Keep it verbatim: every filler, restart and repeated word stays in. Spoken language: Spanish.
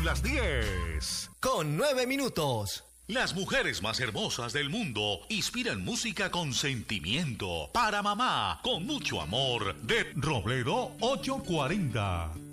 las diez. Con nueve minutos. Las mujeres más hermosas del mundo inspiran música con sentimiento. Para mamá, con mucho amor. De Robledo ochocientos cuarenta.